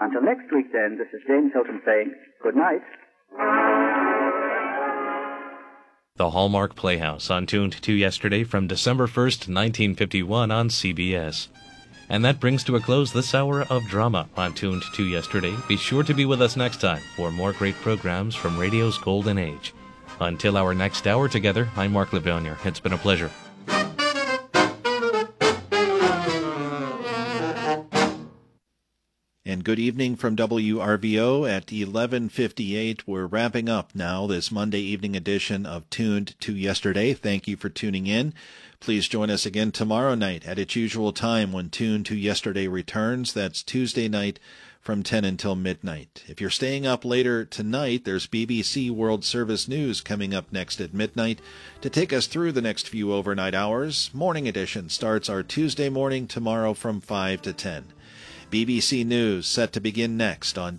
Until next week, then, this is James Hilton saying good night. The Hallmark Playhouse on Tuned to Yesterday from December 1st, 1951 on CBS. And that brings to a close this hour of drama on Tuned to Yesterday. Be sure to be with us next time for more great programs from radio's golden age. Until our next hour together, I'm Mark Levonier. It's been a pleasure. And good evening from WRVO at 11:58. We're wrapping up now this Monday evening edition of Tuned to Yesterday. Thank you for tuning in. Please join us again tomorrow night at its usual time when Tuned to Yesterday returns. That's Tuesday night from 10 until midnight. If you're staying up later tonight, there's BBC World Service News coming up next at midnight to take us through the next few overnight hours. Morning edition starts our Tuesday morning tomorrow from 5 to 10. BBC News set to begin next on